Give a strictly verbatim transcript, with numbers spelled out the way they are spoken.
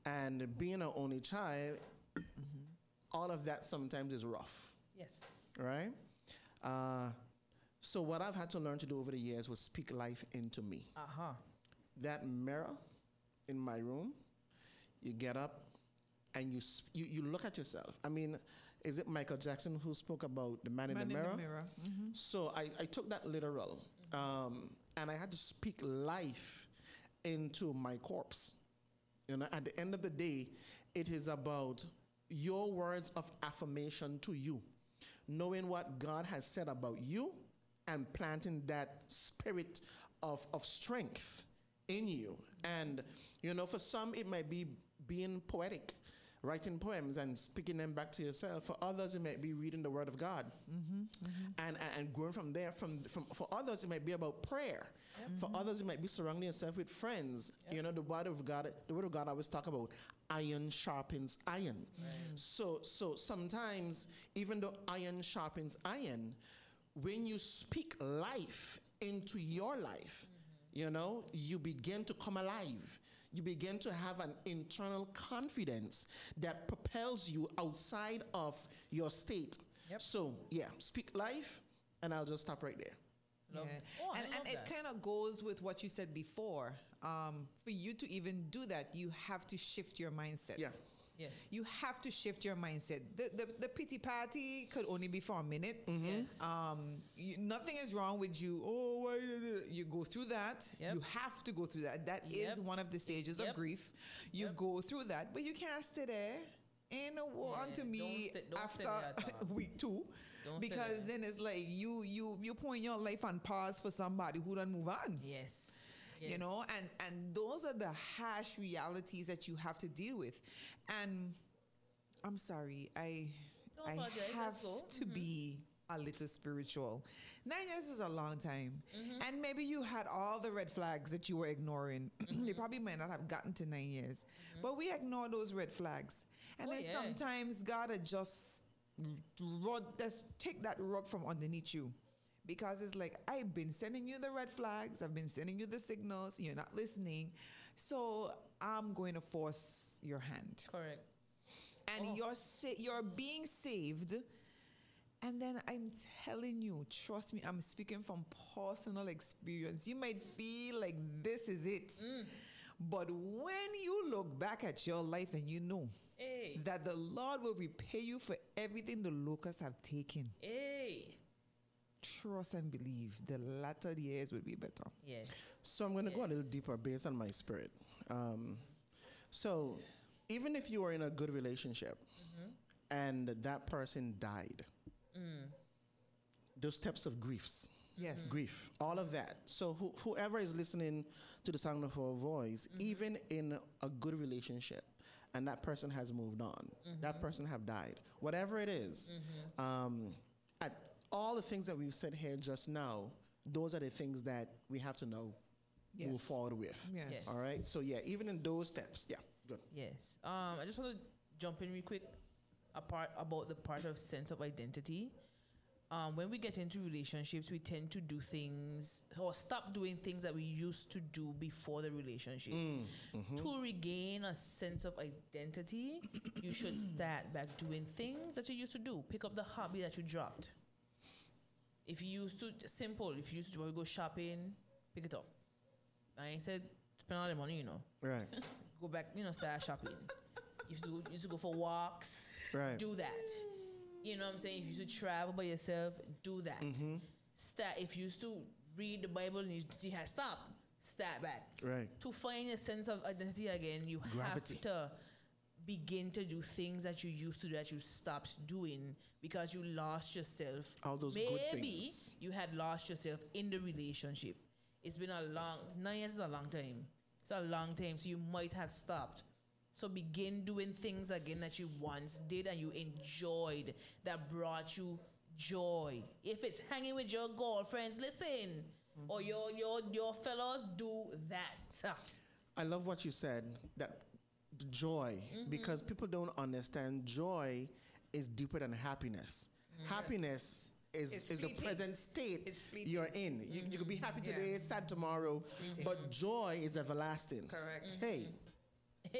And being an only child, mm-hmm. all of that sometimes is rough. Yes. Right? Uh, so what I've had to learn to do over the years was speak life into me. Uh-huh. That mirror in my room, you get up and you, you you look at yourself. I mean, is it Michael Jackson who spoke about the man, man in the mirror? In the mirror. Mm-hmm. So I, I took that literal, um, and I had to speak life into my corpse. You know, at the end of the day, it is about your words of affirmation to you, knowing what God has said about you and planting that spirit of, of strength in you. And, you know, for some, it might be being poetic, writing poems and speaking them back to yourself. For others, it might be reading the Word of God, mm-hmm, mm-hmm. And, and growing from there. From, from For others, it might be about prayer. Yep. For mm-hmm. others, it might be surrounding yourself with friends. Yep. You know, the Word of God, the Word of God I always talk about, iron sharpens iron. Right. So, so sometimes, even though iron sharpens iron, when you speak life into your life, mm-hmm. you know, you begin to come alive. You begin to have an internal confidence that propels you outside of your state. Yep. So, yeah, speak life, and I'll just stop right there. Yeah. Oh, and and it kind of goes with what you said before. Um, for you to even do that, you have to shift your mindset. Yeah. Yes. You have to shift your mindset. The the, the pity party could only be for a minute. Mm-hmm. Yes. Um, you, nothing is wrong with you. Oh, why? You go through that. Yep. You have to go through that. That Yep. is one of the stages Yep. of grief. You Yep. go through that, but you can't stay there. Ain't no war Yeah, unto don't me stay- don't stay after there at all. week two, Don't stay because there. then it's like you you you point your life on pause for somebody who done move on. Yes. You know, and and those are the harsh realities that you have to deal with. And I'm sorry, I Don't I apologize, have let's go. to Mhm. be a little spiritual. Nine years is a long time. Mm-hmm. And maybe you had all the red flags that you were ignoring. They probably might not have gotten to nine years. Mm-hmm. But we ignore those red flags. And Oh, then yeah. sometimes God will just run, just take that rug from underneath you. Because it's like, I've been sending you the red flags. I've been sending you the signals. You're not listening. So I'm going to force your hand. Correct. And Oh. you're sa- you're being saved. And then I'm telling you, trust me, I'm speaking from personal experience. You might feel like this is it. Mm. But when you look back at your life and you know Hey. that the Lord will repay you for everything the locusts have taken, Hey. trust and believe the latter years will be better. Yes. So I'm going to Yes. go a little deeper based on my spirit. Um, so even if you are in a good relationship mm-hmm. and that person died, mm. those steps of griefs, Yes. grief, all of that. So who, whoever is listening to the sound of our voice, mm-hmm. even in a good relationship, and that person has moved on, mm-hmm. that person have died, whatever it is, mm-hmm. um, at all the things that we've said here just now, those are the things that we have to know, Yes. move forward with. Yes. Yes. All right. So yeah, even in those steps, yeah, good. Yes. Um, I just want to jump in real quick apart about the part of sense of identity. Um, when we get into relationships, we tend to do things or stop doing things that we used to do before the relationship. Mm, mm-hmm. To regain a sense of identity, you should start back doing things that you used to do. Pick up the hobby that you dropped. If you used to, simple, if you used to go shopping, pick it up. I ain't said spend all the money, you know. Right. Go back, you know, start shopping. You used to go, you used to go for walks. Right. Do that. You know what I'm saying? If you used to travel by yourself, do that. Mm-hmm. Start. If you used to read the Bible and you see how stop, start back. Right. To find a sense of identity again, you Gravity. have to begin to do things that you used to do that you stopped doing because you lost yourself. All those Maybe good things. you had lost yourself in the relationship. It's been a long, nine years is a long time. It's a long time, so you might have stopped. So begin doing things again that you once did and you enjoyed, that brought you joy. If it's hanging with your girlfriends, listen. Mm-hmm. Or your your your fellows, do that. I love what you said, that the joy, mm-hmm. because people don't understand joy is deeper than happiness. Mm-hmm. Happiness is, It's is the fleeting. present state It's fleeting. you're in. You, you could be happy today, Yeah. sad tomorrow, but joy is everlasting. Correct. Hey,